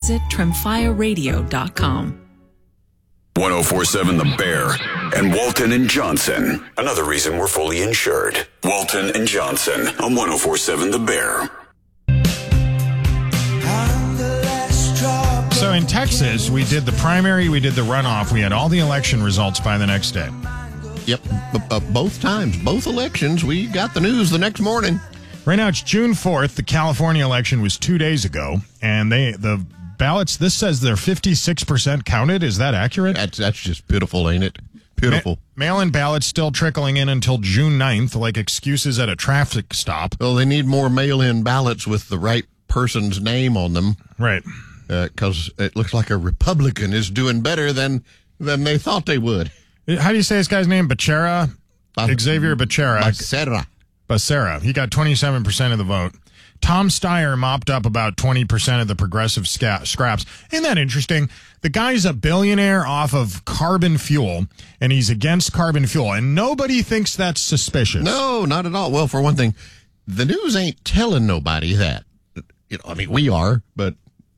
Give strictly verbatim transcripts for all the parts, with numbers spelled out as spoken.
Visit trimfire radio dot com. ten forty-seven The Bear and Walton and Johnson. Another reason we're fully insured. Walton and Johnson on ten forty-seven The Bear. So in Texas, we did the primary, we did the runoff. We had all the election results by the next day. Yep, b- uh, both times, both elections, we got the news the next morning. Right now, it's June fourth. The California election was two days ago, and they the ballots, this says they're fifty-six percent counted. Is that accurate? That's that's just pitiful, ain't it? Pitiful. Ma- mail-in ballots still trickling in until June ninth, like excuses at a traffic stop. Well, they need more mail-in ballots with the right person's name on them. Right. Because uh, it looks like a Republican is doing better than than they thought they would. How do you say this guy's name? Becerra? Ba- Xavier Becerra. Becerra. Becerra. He got twenty-seven percent of the vote. Tom Steyer mopped up about twenty percent of the progressive sca- scraps. Isn't that interesting? The guy's a billionaire off of carbon fuel, and he's against carbon fuel, and nobody thinks that's suspicious. No, not at all. Well, for one thing, the news ain't telling nobody that. You know, I mean, we are, but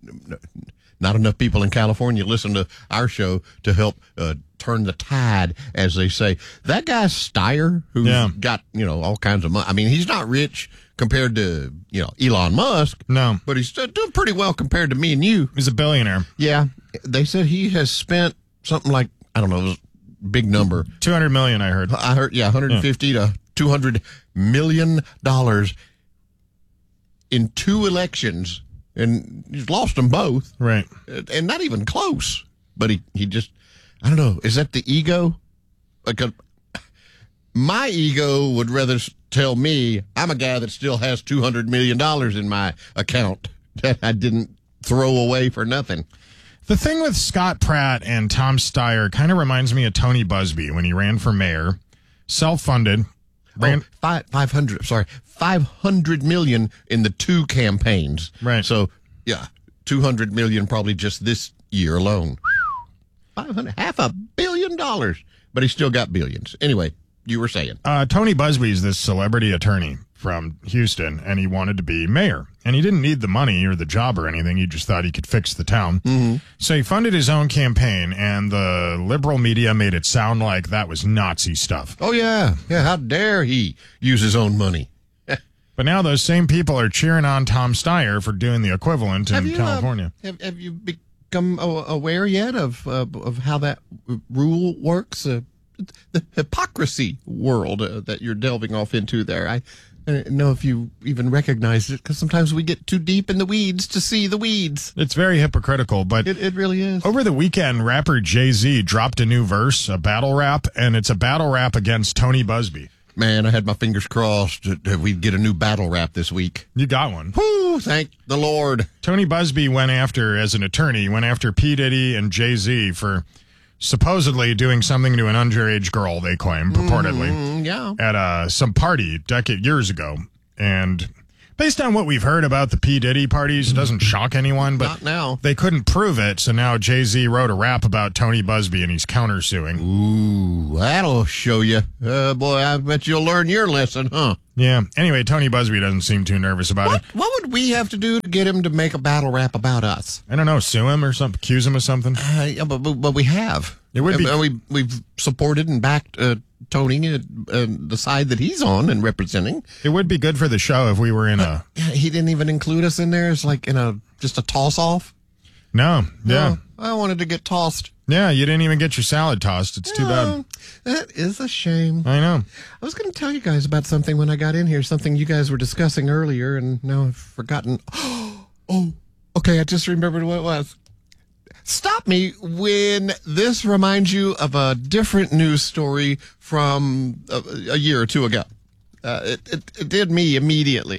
not enough people in California listen to our show to help uh, turn the tide, as they say. That guy Steyer, who's Yeah. got, you know, all kinds of money. I mean, he's not rich compared to, you know, Elon Musk. No. But he's still doing pretty well compared to me and you. He's a billionaire. Yeah. They said he has spent something like, I don't know, it was a big number. two hundred million dollars, I heard. I heard, yeah, one hundred fifty Yeah. to two hundred million dollars in two elections. And he's lost them both. Right. And not even close. But he, he just, I don't know, is that the ego? Like a, my ego would rather tell me I'm a guy that still has two hundred million dollars in my account that I didn't throw away for nothing. The thing with Scott Pratt and Tom Steyer kind of reminds me of Tony Busby when he ran for mayor, self-funded. Ran- oh, five, 500, sorry, five hundred million in the two campaigns. Right. So, yeah, two hundred million probably just this year alone. five hundred, half a billion dollars. But he still got billions. Anyway, you were saying. Uh, Tony Busby's this celebrity attorney from Houston, and he wanted to be mayor. And he didn't need the money or the job or anything. He just thought he could fix the town. Mm-hmm. So he funded his own campaign, and the liberal media made it sound like that was Nazi stuff. Oh, yeah. Yeah, how dare he use his own money? But now those same people are cheering on Tom Steyer for doing the equivalent in Have you, California. Uh, have, have you become uh, aware yet of uh, of how that rule works? Uh, the hypocrisy world uh, that you're delving off into there. I, I don't know if you even recognize it, because sometimes we get too deep in the weeds to see the weeds. It's very hypocritical, but It, it really is. over the weekend, rapper Jay-Z dropped a new verse, a battle rap, and it's a battle rap against Tony Busby. Man, I had my fingers crossed that we'd get a new battle rap this week. You got one. Whew, thank the Lord. Tony Busby went after, as an attorney, went after P. Diddy and Jay-Z for supposedly doing something to an underage girl, they claim, purportedly, Mm, yeah. at uh, some party decade years ago. And based on what we've heard about the P. Diddy parties, it doesn't shock anyone, but Not now. they couldn't prove it, so now Jay-Z wrote a rap about Tony Busby, and he's countersuing. Ooh, that'll show you. Uh, boy, I bet you'll learn your lesson, huh? Yeah. Anyway, Tony Busby doesn't seem too nervous about What, it. what would we have to do to get him to make a battle rap about us? I don't know, sue him or something, accuse him of something. Uh, yeah, but, but, but we have. It would be- And we, we've supported and backed uh, Tony, uh, uh, the side that he's on and representing. It would be good for the show if we were in a... Yeah, he didn't even include us in there. It's like in a just a toss-off. No, yeah. Oh, I wanted to get tossed. Yeah, you didn't even get your salad tossed. It's too Oh, bad. that is a shame. I know. I was going to tell you guys about something when I got in here, something you guys were discussing earlier, and now I've forgotten. Oh, okay, I just remembered what it was. Stop me when this reminds you of a different news story from a, a year or two ago. Uh, it, it, it did me immediately.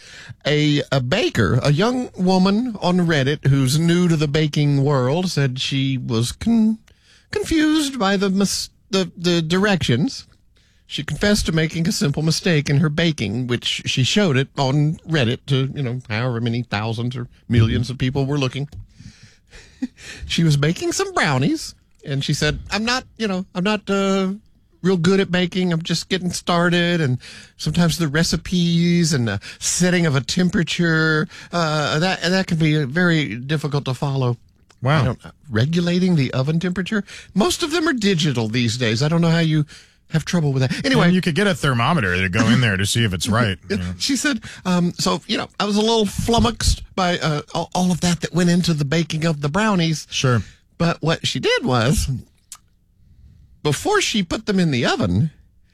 A, a baker, a young woman on Reddit who's new to the baking world, said she was con- confused by the, mis- the the directions. She confessed to making a simple mistake in her baking, which she showed it on Reddit to, you know, however many thousands or millions of people were looking. She was baking some brownies, and she said, I'm not, you know, I'm not uh, real good at baking. I'm just getting started, and sometimes the recipes and the setting of a temperature, uh, that that can be very difficult to follow. Wow. I don't, regulating the oven temperature? Most of them are digital these days. I don't know how you have trouble with that. Anyway. And you could get a thermometer to go in there to see if it's right. You know. She said, um, so, you know, I was a little flummoxed by uh, all, all of that that went into the baking of the brownies. Sure. But what she did was, before she put them in the oven,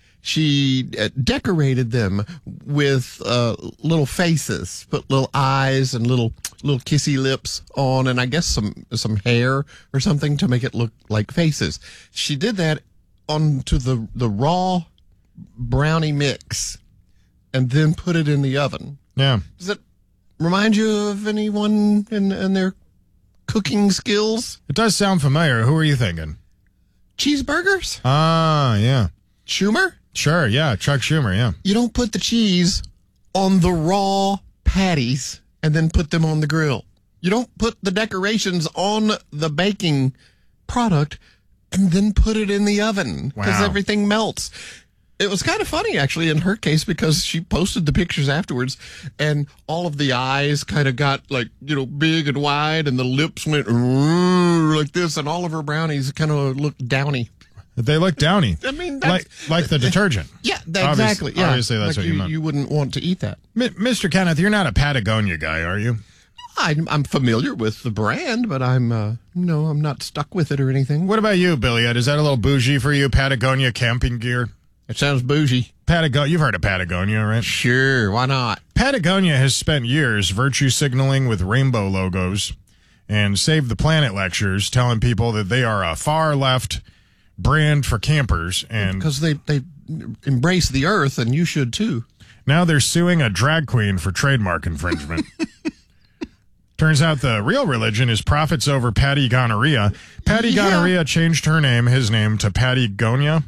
she uh, decorated them with uh, little faces, put little eyes and little little kissy lips on, and I guess some some hair or something to make it look like faces. She did that onto the the raw brownie mix, and then put it in the oven. Yeah. Does it remind you of anyone in, in their cooking skills? It does sound familiar. Who are you thinking? Cheeseburgers? Ah, yeah. Schumer? Sure, yeah. Chuck Schumer, yeah. You don't put the cheese on the raw patties and then put them on the grill. You don't put the decorations on the baking product and then put it in the oven because Wow. everything melts. It was kind of funny, actually, in her case, because she posted the pictures afterwards, and all of the eyes kind of got, like, you know, big and wide, and the lips went like this, and all of her brownies kind of looked downy. They look downy. I mean, that's, like like the detergent. Yeah, that, exactly. Obviously, yeah. obviously that's like what you you meant. You wouldn't want to eat that. Mi- Mister Kenneth, you're not a Patagonia guy, are you? I'm, I'm familiar with the brand, but I'm, uh, no, I'm not stuck with it or anything. What about you, Billy? Is that a little bougie for you, Patagonia camping gear? It sounds bougie. Patagonia, you've heard of Patagonia, right? Sure, why not? Patagonia has spent years virtue signaling with rainbow logos and Save the Planet lectures, telling people that they are a far left brand for campers, and Because they, they embrace the earth, and you should too. now they're suing a drag queen for trademark infringement. Turns out the real religion is profits over Patty Gonorrhea. Patty Yeah. Gonorrhea changed her name, his name, to Patty Gonia.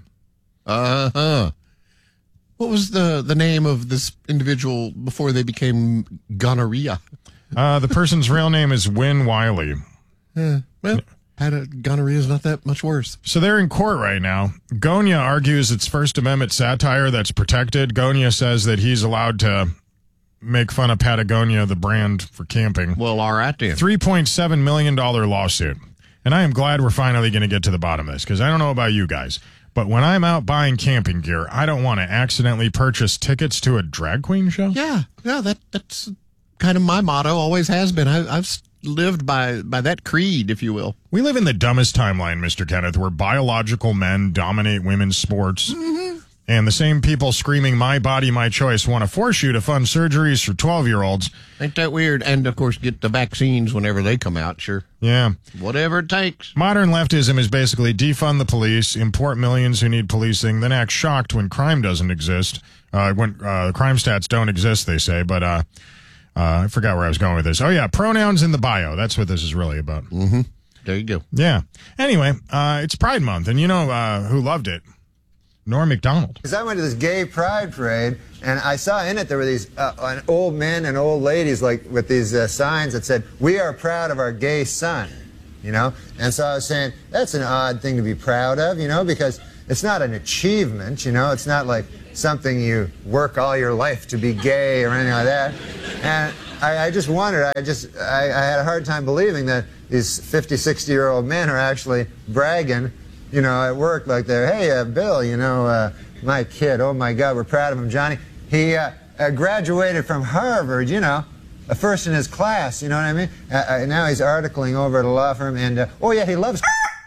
Uh-huh. What was the, the name of this individual before they became gonorrhea? Uh, the person's real name is Wynn Wiley. Yeah, well, had a gonorrhea is not that much worse. So they're in court right now. Gonia argues it's First Amendment satire that's protected. Gonia says that he's allowed to make fun of Patagonia, the brand for camping. Well, all right then. three point seven million dollars lawsuit. And I am glad we're finally going to get to the bottom of this, because I don't know about you guys, but when I'm out buying camping gear, I don't want to accidentally purchase tickets to a drag queen show. Yeah, yeah, that that's kind of my motto, always has been. I, I've lived by, by that creed, if you will. We live in the dumbest timeline, Mister Kenneth, where biological men dominate women's sports. Mm-hmm. And the same people screaming, my body, my choice, want to force you to fund surgeries for twelve-year-olds. Ain't that weird? And, of course, get the vaccines whenever they come out, sure. Yeah. Whatever it takes. Modern leftism is basically defund the police, import millions who need policing, then act shocked when crime doesn't exist. Uh, when uh, crime stats don't exist, they say. But uh, uh, I forgot where I was going with this. Oh, yeah, pronouns in the bio. That's what this is really about. Mm-hmm. There you go. Yeah. Anyway, uh, it's Pride Month, and you know uh, who loved it? Norm Macdonald. Because I went to this gay pride parade, and I saw in it there were these uh, old men and old ladies like with these uh, signs that said, "We are proud of our gay son," you know? And so I was saying, that's an odd thing to be proud of, you know, because it's not an achievement, you know? It's not like something you work all your life to be gay or anything like that. And I, I just wondered, I just, I, I had a hard time believing that these fifty, sixty-year-old men are actually bragging, you know, at work, like they're, hey, uh, Bill, you know, uh, my kid, oh my God, we're proud of him, Johnny. He uh, uh, graduated from Harvard, you know, a first in his class, you know what I mean? Uh, uh, now he's articling over at a law firm, and, uh, oh yeah, he loves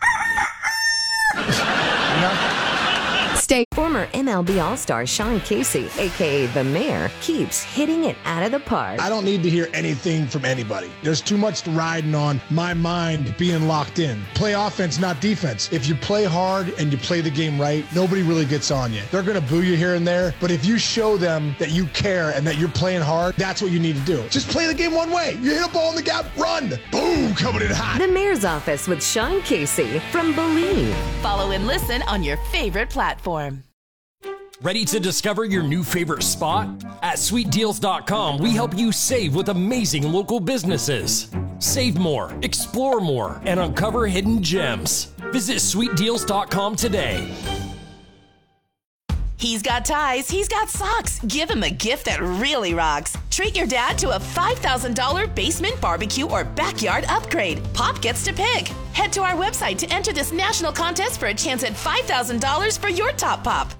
you know? Stay. Former M L B All-Star Sean Casey, a k a. The Mayor, keeps hitting it out of the park. I don't need to hear anything from anybody. There's too much riding on my mind being locked in. Play offense, not defense. If you play hard and you play the game right, nobody really gets on you. They're going to boo you here and there, but if you show them that you care and that you're playing hard, that's what you need to do. Just play the game one way. You hit a ball in the gap, run. Boom, coming in hot. The Mayor's Office with Sean Casey from Believe. Follow and listen on your favorite platform. Ready to discover your new favorite spot? At sweet deals dot com, we help you save with amazing local businesses. Save more, explore more, and uncover hidden gems. Visit sweet deals dot com today. He's got ties, he's got socks. Give him a gift that really rocks. Treat your dad to a five thousand dollars basement barbecue or backyard upgrade. Pop gets to pick. Head to our website to enter this national contest for a chance at five thousand dollars for your top pop.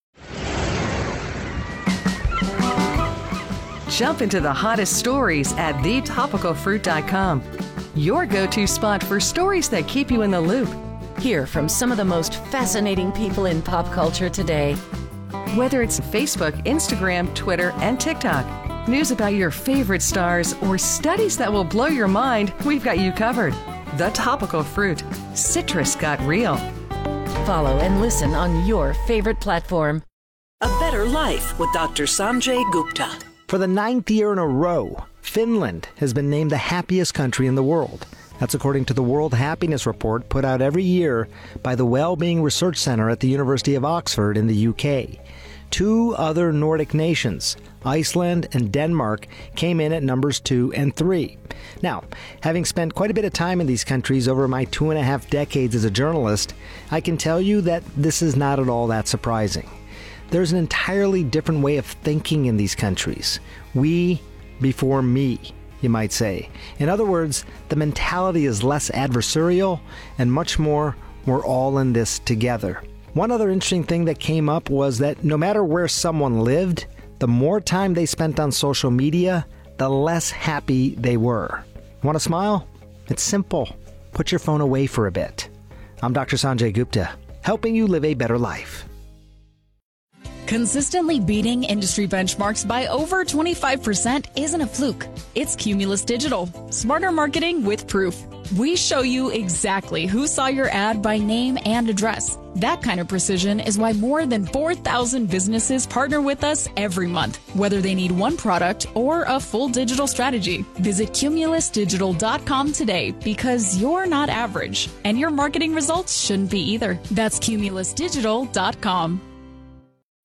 Jump into the hottest stories at the topical fruit dot com. Your go-to spot for stories that keep you in the loop. Hear from some of the most fascinating people in pop culture today. Whether it's Facebook, Instagram, Twitter, and TikTok, news about your favorite stars, or studies that will blow your mind, we've got you covered. The Topical Fruit. Citrus got real. Follow and listen on your favorite platform. A Better Life with Doctor Sanjay Gupta. For the ninth year in a row, Finland has been named the happiest country in the world. That's according to the World Happiness Report put out every year by the Wellbeing Research Center at the University of Oxford in the U K. Two other Nordic nations, Iceland and Denmark, came in at numbers two and three. Now, having spent quite a bit of time in these countries over my two and a half decades as a journalist, I can tell you that this is not at all that surprising. There's an entirely different way of thinking in these countries. We before me, you might say. In other words, the mentality is less adversarial and much more, we're all in this together. One other interesting thing that came up was that no matter where someone lived, the more time they spent on social media, the less happy they were. Want to smile? It's simple. Put your phone away for a bit. I'm Doctor Sanjay Gupta, helping you live a better life. Consistently beating industry benchmarks by over twenty-five percent isn't a fluke. It's Cumulus Digital. Smarter marketing with proof. We show you exactly who saw your ad by name and address. That kind of precision is why more than four thousand businesses partner with us every month, whether they need one product or a full digital strategy. Visit cumulus digital dot com today because you're not average, and your marketing results shouldn't be either. That's cumulus digital dot com.